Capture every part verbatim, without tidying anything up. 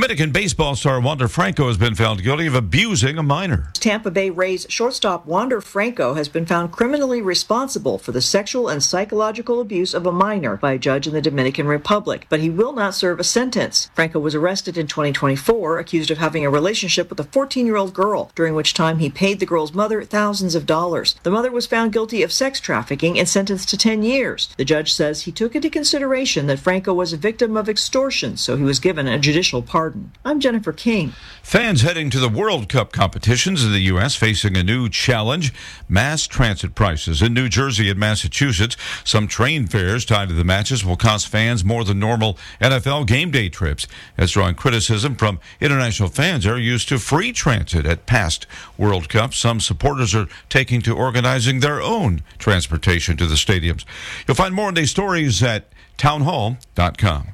Dominican baseball star Wander Franco has been found guilty of abusing a minor. Tampa Bay Rays shortstop Wander Franco has been found criminally responsible for the sexual and psychological abuse of a minor by a judge in the Dominican Republic, but he will not serve a sentence. Franco was arrested in twenty twenty-four, accused of having a relationship with a fourteen-year-old girl, during which time he paid the girl's mother thousands of dollars. The mother was found guilty of sex trafficking and sentenced to ten years. The judge says he took into consideration that Franco was a victim of extortion, so he was given a judicial pardon. I'm Jennifer King. Fans heading to the World Cup competitions in the U S facing a new challenge: mass transit prices. In New Jersey and Massachusetts, some train fares tied to the matches will cost fans more than normal N F L game day trips. That's drawing criticism from international fans who are used to free transit at past World Cups. Some supporters are taking to organizing their own transportation to the stadiums. You'll find more on these stories at townhall dot com.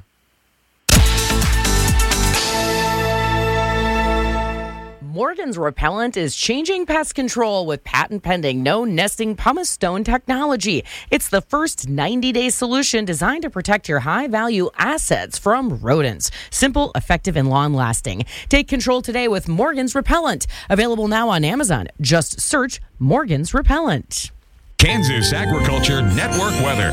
Morgan's Repellent is changing pest control with patent-pending no-nesting pumice stone technology. It's the first ninety-day solution designed to protect your high-value assets from rodents. Simple, effective, and long-lasting. Take control today with Morgan's Repellent. Available now on Amazon. Just search Morgan's Repellent. Kansas Agriculture Network weather.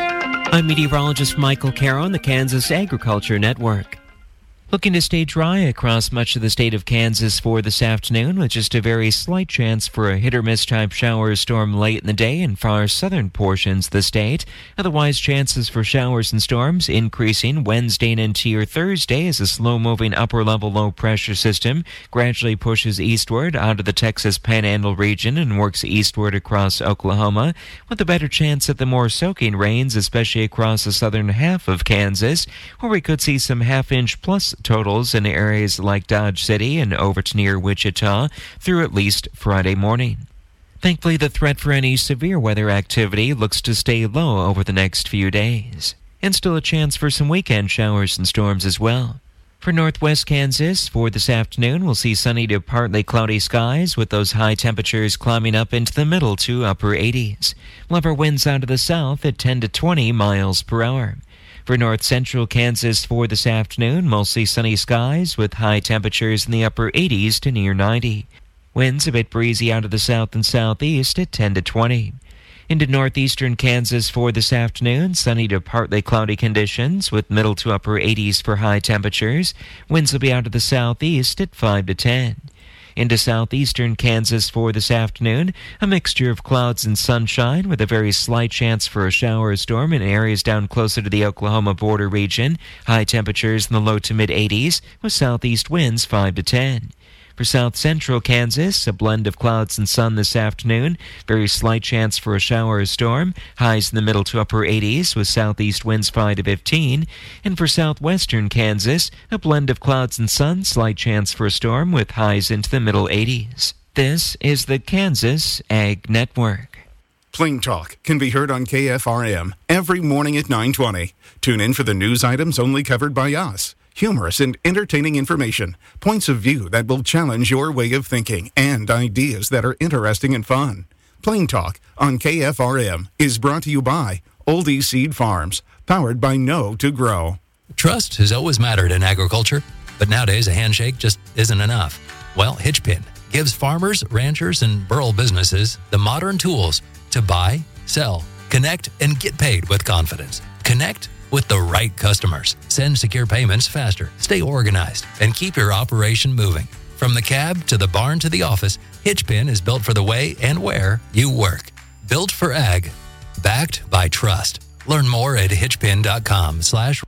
I'm meteorologist Michael Caro on the Kansas Agriculture Network. Looking to stay dry across much of the state of Kansas for this afternoon, with just a very slight chance for a hit-or-miss type shower or storm late in the day in far southern portions of the state. Otherwise, chances for showers and storms increasing Wednesday and into your Thursday as a slow-moving upper-level low-pressure system gradually pushes eastward out of the Texas Panhandle region and works eastward across Oklahoma, with a better chance at the more soaking rains, especially across the southern half of Kansas, where we could see some half-inch plus totals in areas like Dodge City and over to near Wichita through at least Friday morning. Thankfully, the threat for any severe weather activity looks to stay low over the next few days, and still a chance for some weekend showers and storms as well. For northwest Kansas, for this afternoon, we'll see sunny to partly cloudy skies with those high temperatures climbing up into the middle to upper eighties. We'll have our winds out of the south at ten to twenty miles per hour. For north-central Kansas for this afternoon, mostly sunny skies with high temperatures in the upper eighties to near ninety. Winds a bit breezy out of the south and southeast at ten to twenty. Into northeastern Kansas for this afternoon, sunny to partly cloudy conditions with middle to upper eighties for high temperatures. Winds will be out of the southeast at five to ten. Into southeastern Kansas for this afternoon, a mixture of clouds and sunshine with a very slight chance for a shower or storm in areas down closer to the Oklahoma border region. High temperatures in the low to mid eighties with southeast winds five to ten. For south central Kansas, a blend of clouds and sun this afternoon. Very slight chance for a shower or storm. Highs in the middle to upper eighties with southeast winds five to fifteen. And for southwestern Kansas, a blend of clouds and sun. Slight chance for a storm with highs into the middle eighties. This is the Kansas Ag Network. Plain Talk can be heard on K F R M every morning at nine twenty. Tune in for the news items only covered by us. Humorous and entertaining information, points of view that will challenge your way of thinking, and ideas that are interesting and fun. Plain Talk on K F R M is brought to you by Oldie Seed Farms, powered by Know to Grow. Trust has always mattered in agriculture, but nowadays a handshake just isn't enough. Well, Hitchpin gives farmers, ranchers, and rural businesses the modern tools to buy, sell, connect, and get paid with confidence. Connect with the right customers. Send secure payments faster, stay organized, and keep your operation moving. From the cab to the barn to the office, Hitchpin is built for the way and where you work. Built for ag, backed by trust. Learn more at hitchpin.com slash.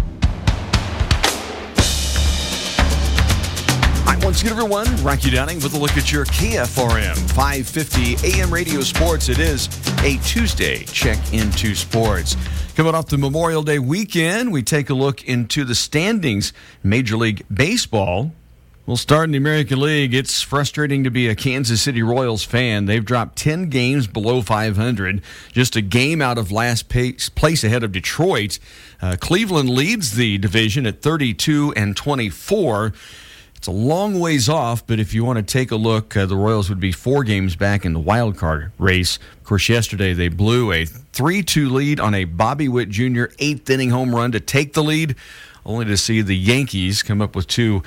Hi, once again, everyone. Rocky Downing with a look at your K F R M five fifty A M radio sports. It is a Tuesday check into sports. Coming off the Memorial Day weekend, we take a look into the standings. Major League Baseball. We'll start in the American League. It's frustrating to be a Kansas City Royals fan. They've dropped ten games below five hundred, just a game out of last place ahead of Detroit. Uh, Cleveland leads the division at thirty-two and twenty-four. It's a long ways off, but if you want to take a look, uh, the Royals would be four games back in the wild card race. Of course, yesterday they blew a three two lead on a Bobby Witt Junior eighth inning home run to take the lead, only to see the Yankees come up with two